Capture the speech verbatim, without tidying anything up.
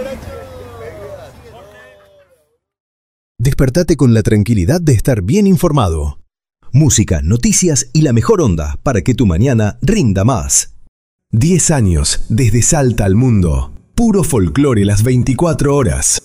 Despertate con la tranquilidad de estar bien informado. Música, noticias y la mejor onda para que tu mañana rinda más. diez años desde Salta al mundo. Puro folclore las veinticuatro horas.